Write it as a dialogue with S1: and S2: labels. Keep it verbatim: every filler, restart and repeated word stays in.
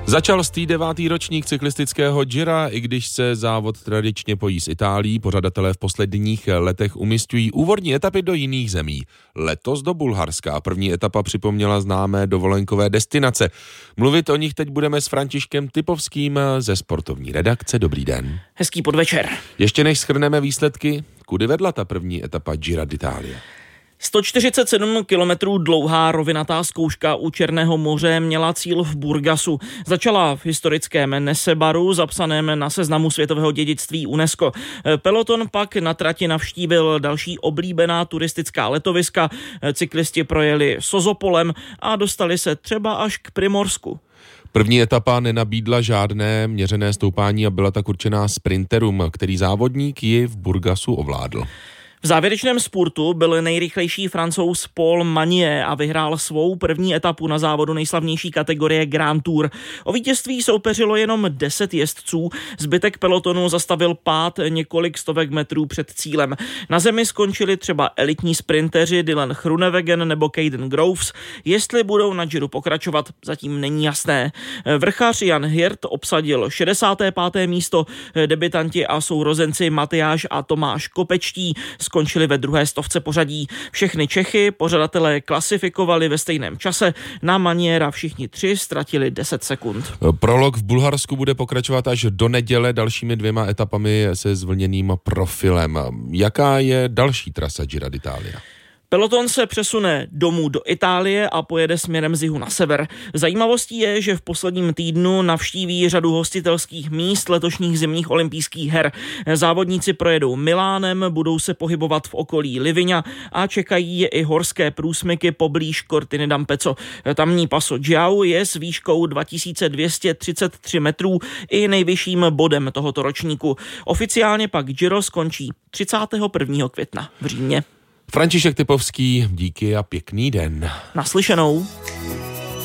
S1: Začal stý devátý ročník cyklistického Gira, i když se závod tradičně pojí s Itálií, pořadatelé v posledních letech umisťují úvodní etapy do jiných zemí. Letos do Bulharska. První etapa připomněla známé dovolenkové destinace. Mluvit o nich teď budeme s Františkem Typovským ze sportovní redakce. Dobrý den.
S2: Hezký podvečer.
S1: Ještě než shrneme výsledky, kudy vedla ta první etapa Gira d'Italia?
S2: sto čtyřicet sedm kilometrů dlouhá rovinatá zkouška u Černého moře měla cíl v Burgasu. Začala v historickém Nesebaru, zapsaném na seznamu světového dědictví UNESCO. Peloton pak na trati navštívil další oblíbená turistická letoviska. Cyklisti projeli Sozopolem a dostali se třeba až k Primorsku.
S1: První etapa nenabídla žádné měřené stoupání a byla tak určená sprinterům, který závodník ji v Burgasu ovládl.
S2: V závěrečném spurtu byl nejrychlejší Francouz Paul Magnier a vyhrál svou první etapu na závodu nejslavnější kategorie Grand Tour. O vítězství soupeřilo jenom deset jezdců, zbytek pelotonu zastavil pád několik stovek metrů před cílem. Na zemi skončili třeba elitní sprinteři Dylan Groenewegen nebo Caden Groves. Jestli budou na Giru pokračovat, zatím není jasné. Vrchař Jan Hirt obsadil šedesáté páté místo, debutanti a sourozenci Matyáš a Tomáš Kopečtí skončili ve druhé stovce pořadí. Všechny Čechy pořadatelé klasifikovali ve stejném čase. Na Magniera všichni tři ztratili deset sekund.
S1: Prolog v Bulharsku bude pokračovat až do neděle dalšími dvěma etapami se zvlněným profilem. Jaká je další trasa Gira d'Italia?
S2: Peloton se přesune domů do Itálie a pojede směrem z jihu na sever. Zajímavostí je, že v posledním týdnu navštíví řadu hostitelských míst letošních zimních olympijských her. Závodníci projedou Milánem, budou se pohybovat v okolí Livigna a čekají je i horské průsmyky poblíž Cortiny d'Ampezzo. Tamní Passo Giao je s výškou dva tisíce dvě stě třicet tři metrů i nejvyšším bodem tohoto ročníku. Oficiálně pak Giro skončí třicátého prvního května v Římě.
S1: František Typovský, díky a pěkný den.
S2: Naslyšenou.